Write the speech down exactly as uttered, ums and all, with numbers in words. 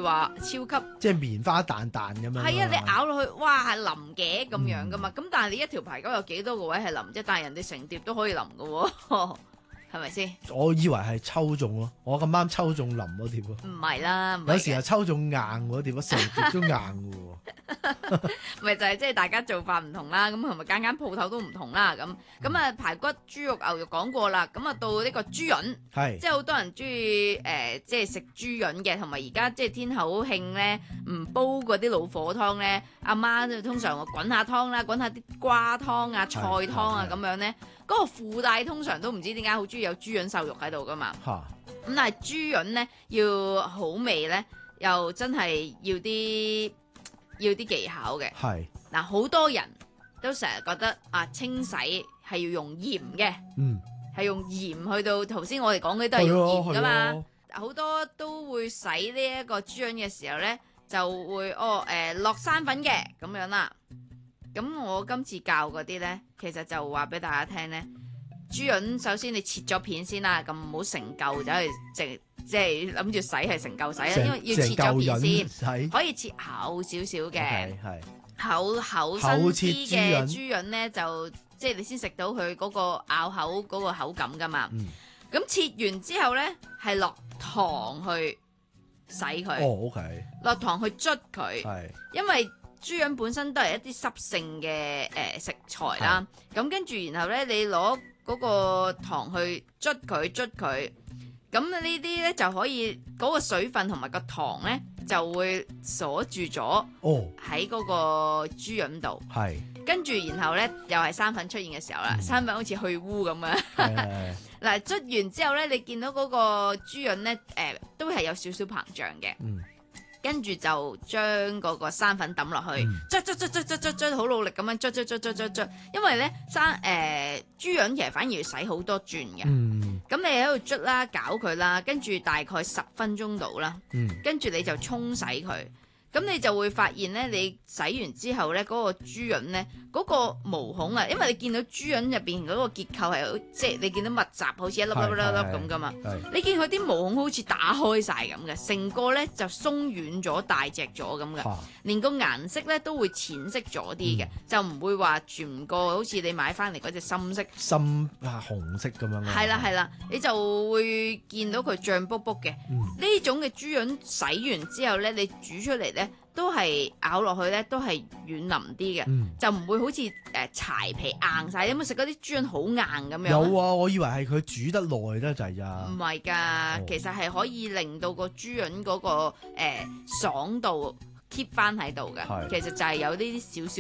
話超級即係棉花彈彈咁樣。 係啊，你咬落去，哇係腍嘅咁樣噶嘛。咁、嗯、但係你一條排骨有幾多個位係腍啫？但係人哋成碟都可以腍噶喎。係咪先？ 我以為係抽中咯，我咁啱抽中腍嗰碟咯。 唔係啦， 有時係抽中硬嗰碟，成碟都硬嘅喎。 咪就係即係大家做法唔同啦，咁同埋間間鋪頭都唔同啦。咁咁啊排骨、豬肉、牛肉講過啦，咁啊到呢個豬潤， 係即係好多人中意誒，即係食豬潤嘅，同埋而家即係天口慶咧，唔煲嗰啲老火湯咧，阿媽就通常話滾下湯啦，滾下啲瓜湯啊、菜湯啊咁樣咧。嗰個附帶通常都唔知點解好中意有豬潤瘦肉喺度噶嘛，咁哈但係豬潤咧要好味咧，又真係要啲要啲技巧嘅。係嗱，好多人都成日覺得啊，清洗係要用鹽嘅，嗯，係用鹽去到頭先我哋講嘅都係用鹽噶嘛，好多都會洗呢一個豬潤嘅時候咧，就會哦誒落生粉嘅咁樣啦。咁我今次教嗰啲呢，其實就話俾大家聽呢，豬潤首先你切咗片先啦，咁唔好成嚿就係直即係諗住洗係成嚿洗啦，因為要切咗片先，可以切厚少少嘅，厚厚身啲嘅豬潤呢，就即係你先食到佢嗰個咬口嗰個口感噶嘛。咁、嗯、切完之後呢，係落糖去洗佢，哦 OK， 落糖去捽佢，因為豬潤本身都係一啲濕性嘅誒、呃、食材啦，咁跟住然後咧，你攞嗰個糖去捽佢捽佢，咁呢啲咧就可以嗰、嗰個水分同埋個糖咧就會鎖住咗喺嗰個豬潤度，係、哦、跟住然後咧又係生粉出現嘅時候啦，嗯、生粉好似去污咁樣，嗱捽完之後咧，你見到嗰個豬潤咧誒都係有少少膨脹嘅。嗯，跟住就將嗰個生粉抌落去，捽捽捽捽捽捽捽，好努力咁樣捽捽捽捽捽捽，因為咧生誒豬潤其實反而要洗好多轉嘅，咁、嗯、你喺度捽啦，攪佢啦，跟住大概十分鐘到啦，嗯、跟住你就沖洗佢，咁你就會發現咧，你洗完之後咧，嗰、嗰個豬潤咧，嗰、嗰個毛孔啊，因為你見到豬潤入邊嗰個結構係即係你見到密集，好似一粒粒粒粒咁噶嘛，你見佢啲毛孔好似打開晒咁嘅，成個咧就鬆軟咗、大隻咗咁嘅，哈連個顏色咧都會淺色咗啲嘅，嗯、就唔會話全個好似你買翻嚟嗰隻深色、深啊紅色咁樣。係啦係啦，你就會見到佢脹卜卜嘅。呢、嗯、種嘅豬潤洗完之後咧，你煮出嚟咧，都係咬落去咧，都係軟腍啲嘅，嗯、就唔會好似誒、呃、柴皮硬晒。你有冇食嗰啲豬潤好硬咁樣？有啊，我以為係佢煮得耐得滯咋。唔係㗎，哦、其實係可以令到個豬潤嗰個誒爽度 keep 翻喺度嘅。是其實就係有呢啲少少。